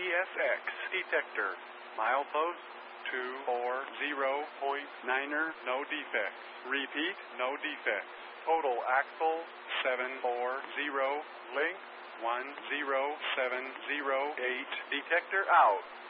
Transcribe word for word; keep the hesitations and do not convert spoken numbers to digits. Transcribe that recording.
S X detector. Milepost two four zero point niner, no defects. Repeat, no defects. Total axle seven four zero, length one zero seven zero eight. Detector out.